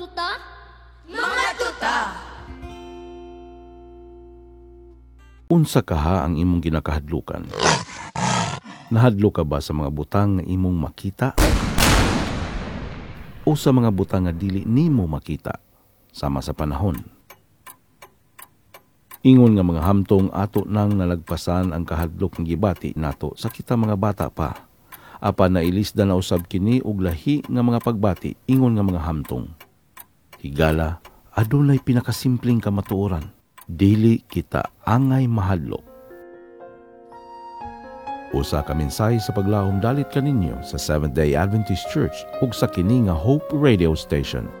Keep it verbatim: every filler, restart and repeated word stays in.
Tuta? Mga tuta! Unsa kaha ang imong ginakahadlukan? Nahadlo ka ba sa mga butang nga imong makita? O sa mga butang nga dili nimo makita sama sa panahon? Ingon nga mga hamtong ato nang nalagpasan ang kahadlok ng gibati nato sa kita mga bata pa. Apan nailisda na usab kini og lahi nga mga pagbati ingon nga mga hamtong. Higala, adunay pinakasimpleng kamatuoran. Dili kita angay mahadlok. Usa ka mensahe sa paglahom dalit kaninyo sa Seventh-day Adventist Church ug sa kini nga Hope Radio Station.